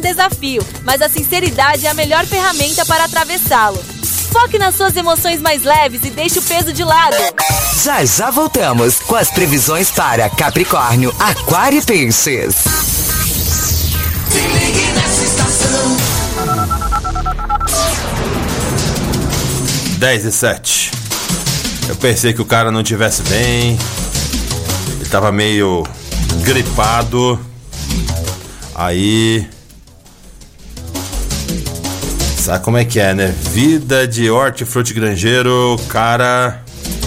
desafio, mas a sinceridade é a melhor ferramenta para atravessá-lo. Foque nas suas emoções mais leves e deixe o peso de lado. Já já voltamos com as previsões para Capricórnio, Aquário e Peixes. Se ligue nessa estação. 10:07. Eu pensei que o cara não estivesse bem. Ele tava meio gripado. Aí... sabe como é que é, né? Vida de hortifruti granjeiro, o cara...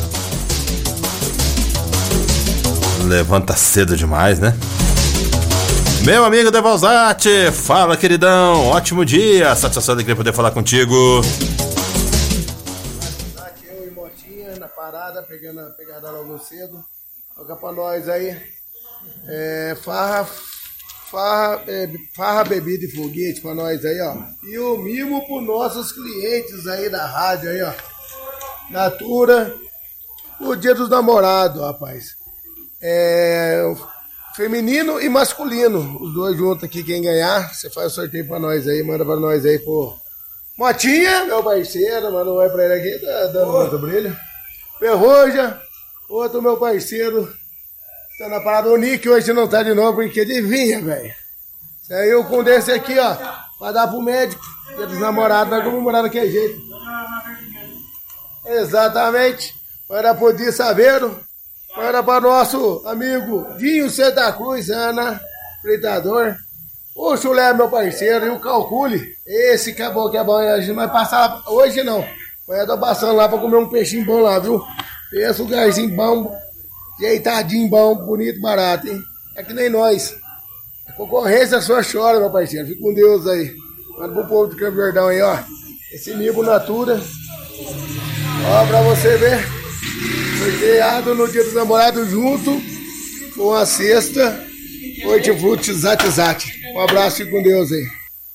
levanta cedo demais, né? Meu amigo Devalzati, fala, queridão. Ótimo dia. Satisfação, alegria poder falar contigo. Eu e Motinha na parada, pegando a pegada logo cedo. Toca pra nós aí. Farra, bebida e foguete pra nós aí, ó. E o mimo pros nossos clientes aí da rádio aí, ó. Natura. O dia dos namorados, rapaz. Feminino e masculino. Os dois juntos aqui, quem ganhar, você faz o sorteio pra nós aí, manda pra nós aí, pô. Motinha, meu parceiro, manda um oi pra ele aqui, tá dando muito brilho. Ferroja, outro meu parceiro. Tá na parada. O Nick hoje não tá de novo, porque adivinha, velho. Saiu com desse aqui, ó, pra dar pro médico. Dia dos namorados, vai comemorar daquele jeito. Exatamente. Para poder Saveiro. Para para nosso amigo Dinho Santa Cruz, Ana, fritador. O Chulé, meu parceiro, e o Calcule. Esse acabou que é bom. A gente não vai passar hoje, não. Mas eu tô passando lá pra comer um peixinho bom lá, viu? Esse lugarzinho bom, ajeitadinho bom, bonito, barato, hein? É que nem nós. A concorrência só chora, meu parceiro. Fica com Deus aí. Manda pro povo de Campo Jordão aí, ó. Esse Nibo Natura. Ó, pra você ver. Sorteado no dia dos namorados junto com a cesta Hortifruti Zat. Um abraço e com Deus aí.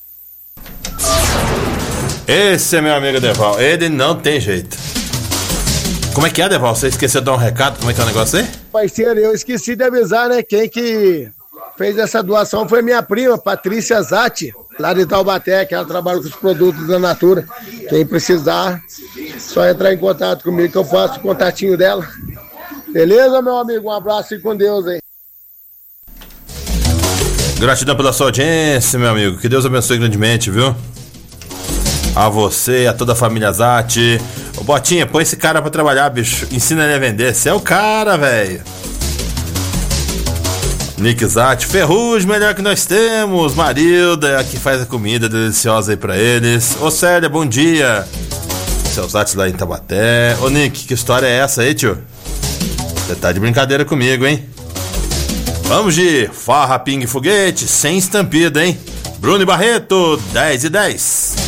Esse é meu amigo Deval. Ele não tem jeito. Como é que é, Deval? Você esqueceu de dar um recado? Como é que é o negócio aí? Parceiro, eu esqueci de avisar, né? Quem que fez essa doação foi minha prima, Patrícia Zatti, lá de Taubaté, que ela trabalha com os produtos da Natura. Quem precisar, só entrar em contato comigo que eu faço o contatinho dela. Beleza, meu amigo? Um abraço e com Deus aí. Gratidão pela sua audiência, meu amigo. Que Deus abençoe grandemente, viu? A você e a toda a família Zatti. Ô, Botinha, põe esse cara pra trabalhar, bicho. Ensina ele a vender. Você é o cara, velho. Nick Zatti, Ferrugem, melhor que nós temos. Marilda é a que faz a comida deliciosa aí pra eles. Ô, Célia, bom dia. Seu Zatti lá em Taubaté. Ô, Nick, que história é essa aí, tio? Você tá de brincadeira comigo, hein? Vamos de farra, pingue e foguete, sem estampida, hein? Bruno e Barreto, 10:10.